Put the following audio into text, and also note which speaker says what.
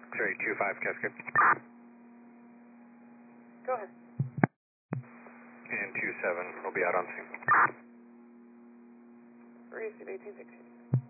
Speaker 1: X-ray 25 Cascade.
Speaker 2: Go ahead.
Speaker 1: And 27 will be out on scene.
Speaker 2: Receive 1816.